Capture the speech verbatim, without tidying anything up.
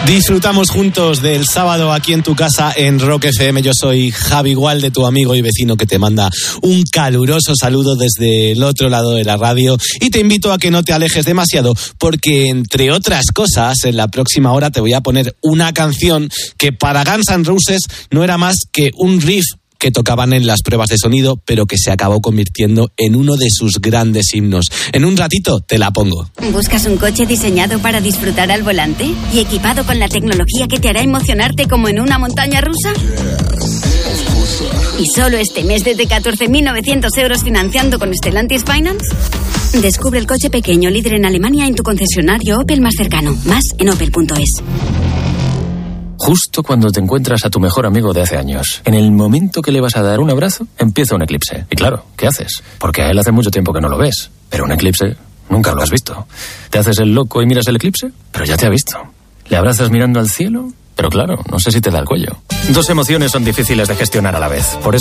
Disfrutamos juntos del sábado aquí en tu casa en Rock F M. Yo soy Javi Gualde, tu amigo y vecino que te manda un caluroso saludo desde el otro lado de la radio, y te invito a que no te alejes demasiado porque, entre otras cosas, en la próxima hora te voy a poner una canción que para Guns N' Roses no era más que un riff que tocaban en las pruebas de sonido, pero que se acabó convirtiendo en uno de sus grandes himnos. En un ratito te la pongo. ¿Buscas un coche diseñado para disfrutar al volante y equipado con la tecnología que te hará emocionarte como en una montaña rusa? ¿Y solo este mes desde catorce mil novecientos euros financiando con Stellantis Finance? Descubre el coche pequeño líder en Alemania en tu concesionario Opel más cercano. Más en opel punto es. Justo cuando te encuentras a tu mejor amigo de hace años, en el momento que le vas a dar un abrazo, empieza un eclipse. Y claro, ¿qué haces? Porque a él hace mucho tiempo que no lo ves. Pero un eclipse nunca lo has visto. Te haces el loco y miras el eclipse, pero ya te ha visto. Le abrazas mirando al cielo, pero claro, no sé si te da el cuello. Dos emociones son difíciles de gestionar a la vez. Por eso